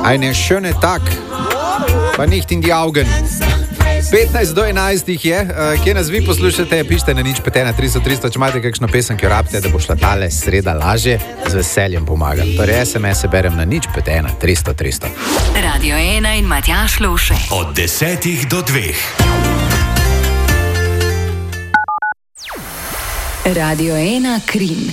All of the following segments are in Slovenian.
Eine schöne Tag, pa nicht in die Augen. 15 do 11 je, kje nas vi poslušate, pišite na 051 300, če imate kakšno pesem, ki jo rabite, da bo šla tale sreda lažje, z veseljem pomagam. Torej SMS-e berem na 051 300. Radio 1 in Matjaž Luše. Od 10 do 2. Radio 1 Krim.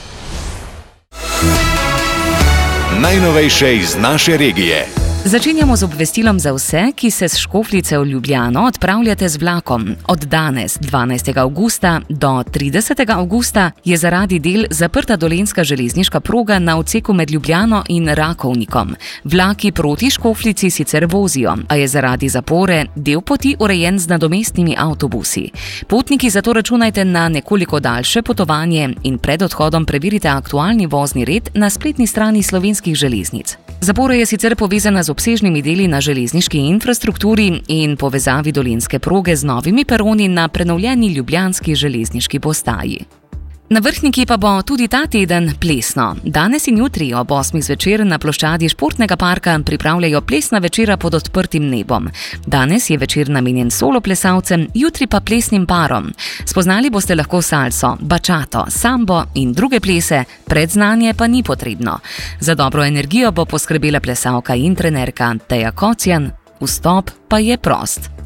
Najnovejše iz naše regije. Začenjamo z obvestilom za vse, ki se s Škofljice v Ljubljano odpravljate z vlakom. Od danes, 12. avgusta do 30. avgusta, je zaradi del zaprta dolenjska železniška proga na odseku med Ljubljano in Rakovnikom. Vlaki proti Škofljici sicer vozijo, a je zaradi zapore del poti urejen z nadomestnimi avtobusi. Potniki zato računajte na nekoliko daljše potovanje in pred odhodom preverite aktualni vozni red na spletni strani Slovenskih železnic. Zapora je sicer povezana z obsežnimi deli na železniški infrastrukturi in povezavi dolenjske proge z novimi peroni na prenovljeni ljubljanski železniški postaji. Na Vrhniki pa bo tudi ta teden plesno. Danes in jutri ob 8 zvečer na ploščadi Športnega parka pripravljajo plesna večera pod odprtim nebom. Danes je večer namenjen solo plesalcem, jutri pa plesnim parom. Spoznali boste lahko salso, bačato, sambo in druge plese, predznanje pa ni potrebno. Za dobro energijo bo poskrbela plesalka in trenerka Teja Kocjan, vstop pa je prost.